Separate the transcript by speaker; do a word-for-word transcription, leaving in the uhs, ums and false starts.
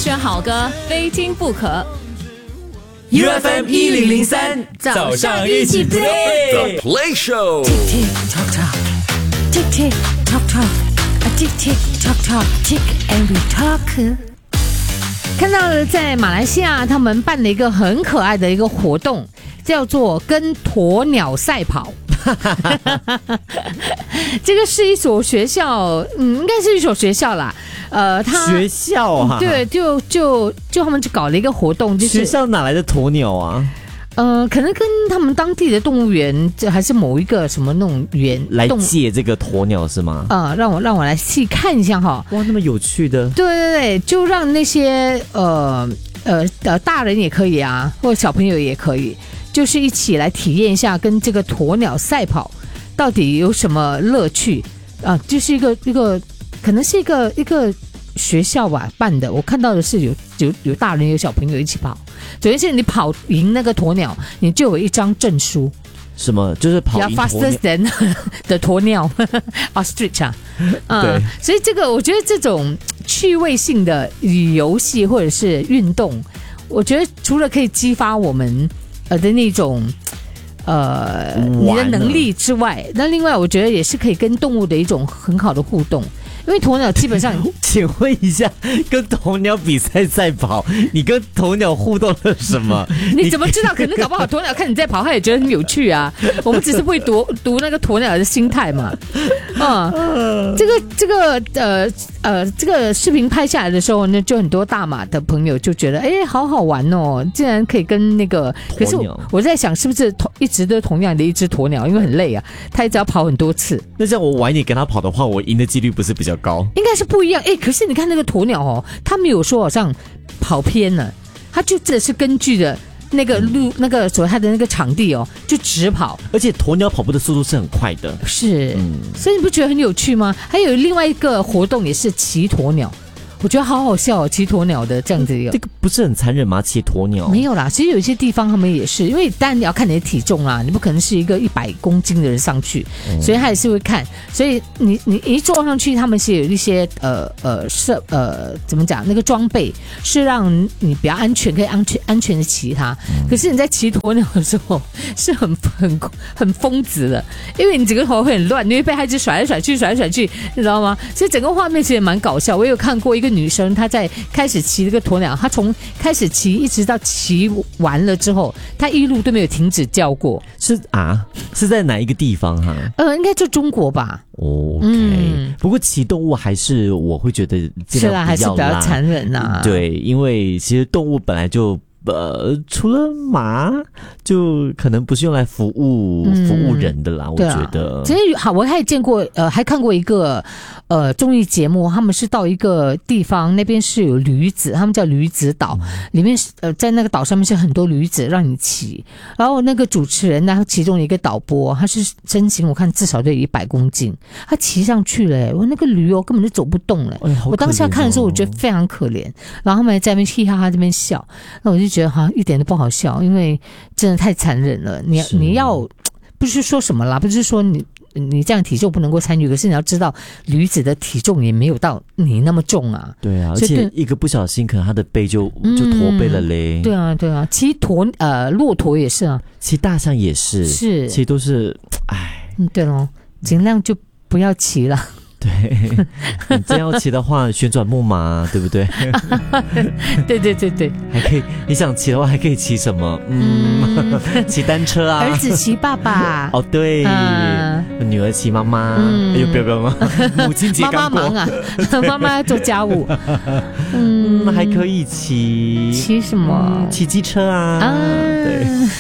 Speaker 1: 选好歌，非听不可。
Speaker 2: U F M 一零零三，早上一起 play
Speaker 3: The Play Show。
Speaker 4: Tick tock tock, tick tick tock tock, tick tick tock tock, tick and we talk。
Speaker 1: 看到了在马来西亚，他们办了一个很可爱的一个活动，叫做跟鸵鸟赛跑。这个是一所学校，嗯，应该是一所学校啦。呃，他
Speaker 2: 学校啊，
Speaker 1: 对，就就就他们就搞了一个活动，就是
Speaker 2: 学校哪来的鸵鸟啊？
Speaker 1: 呃，可能跟他们当地的动物园，这还是某一个什么那种园
Speaker 2: 来
Speaker 1: 动
Speaker 2: 借这个鸵鸟是吗？
Speaker 1: 啊、呃，让我让我来细看一下哈。
Speaker 2: 哇，那么有趣的。
Speaker 1: 对对对，就让那些呃呃呃大人也可以啊，或者小朋友也可以，就是一起来体验一下跟这个鸵鸟赛跑到底有什么乐趣啊、呃？就是一个一个可能是一个一个学校吧办的，我看到的是有有有大人有小朋友一起跑。首先是你跑赢那个鸵鸟，你就有一张证书。
Speaker 2: 什么？就是跑赢鸵鸟
Speaker 1: fastest than 的鸵鸟，ostrich 啊，嗯，
Speaker 2: 对，
Speaker 1: 所以这个我觉得这种趣味性的游戏或者是运动，我觉得除了可以激发我们呃的那种呃你的能力之外，那另外我觉得也是可以跟动物的一种很好的互动。因为鸵鸟基本上，
Speaker 2: 请问一下，跟鸵鸟比赛赛跑，你跟鸵鸟互动了什么？
Speaker 1: 你怎么知道？可能搞不好鸵鸟看你在跑，它也觉得很有趣啊。我们只是会读读那个鸵鸟的心态嘛。嗯，这个这个呃呃，这个视频拍下来的时候呢，就很多大马的朋友就觉得，哎，好好玩哦，竟然可以跟那个。可是我我在想，是不是同一直都同样的一只鸵鸟，因为很累啊，它一直要跑很多次。
Speaker 2: 那这样我晚一点跟它跑的话，我赢的几率不是比较高？
Speaker 1: 应该是不一样。哎，可是你看那个鸵鸟哦，它没有说好像跑偏了，它就真的是根据的那个路、那个所谓它的那个场地哦，就直跑。
Speaker 2: 而且鸵鸟跑步的速度是很快的，
Speaker 1: 是，
Speaker 2: 嗯，
Speaker 1: 所以你不觉得很有趣吗？还有另外一个活动也是骑鸵鸟。我觉得好好笑哦，骑鸵鸟的这样子有，
Speaker 2: 这个不是很残忍吗？骑鸵鸟
Speaker 1: 没有啦，其实有一些地方他们也是，因为当然你要看你的体重啦，你不可能是一个一百公斤的人上去，嗯、所以他也是会看，所以你你一坐上去，他们是有一些呃呃设呃怎么讲，那个装备是让你比较安全，可以安全安全的骑它。嗯、可是你在骑鸵鸟的时候是很很很疯子的，因为你整个头会很乱，你会被它一直甩来甩去，甩来甩去，你知道吗？所以整个画面其实也蛮搞笑。我有看过一个女生，她在开始骑这个鸵鸟，她从开始骑一直到骑完了之后，她一路都没有停止叫过。
Speaker 2: 是啊，是在哪一个地方哈？
Speaker 1: 呃，应该就中国吧。
Speaker 2: OK，、嗯、不过骑动物还是我会觉得
Speaker 1: 是啦，还是比较残忍呐、啊。
Speaker 2: 对，因为其实动物本来就。呃，除了马，就可能不是用来服务、嗯、服务人的啦。我觉得，
Speaker 1: 其实好，我还见过，呃，还看过一个呃综艺节目，他们是到一个地方，那边是有驴子，他们叫驴子岛，嗯、里面呃在那个岛上面是很多驴子让你骑，然后那个主持人呢，其中一个导播，他是身形我看至少得有一百公斤，他骑上去了，我那个驴哦根本就走不动了，哎哦、我当下看的时候我觉得非常可怜，然后他们还在那边嘻哈哈这边笑，那我就觉得好像一点都不好笑，因为真的太残忍了。你你要不是说什么啦，不是说你你这样体重不能够参与，可是你要知道驴子的体重也没有到你那么重啊。
Speaker 2: 对啊，而且一个不小心，可能他的背就、嗯、就驼背了嘞。
Speaker 1: 对啊，对啊，骑驼呃骆驼也是啊，
Speaker 2: 骑大象也是，
Speaker 1: 是，
Speaker 2: 其实都是，哎，
Speaker 1: 嗯，对咯，尽量就不要骑了。
Speaker 2: 对，你真要骑的话，旋转木马，对不对？
Speaker 1: 对对对对，
Speaker 2: 还可以，你想骑的话，还可以骑什么？嗯，骑、嗯、单车啊。
Speaker 1: 儿子骑爸爸。
Speaker 2: 哦，对，啊、女儿骑妈妈。嗯、哎呦，不要不要吗？母亲节刚过。
Speaker 1: 妈妈忙啊，妈妈要做家务。
Speaker 2: 嗯，还可以骑。
Speaker 1: 骑什么？
Speaker 2: 骑机车啊。啊，对。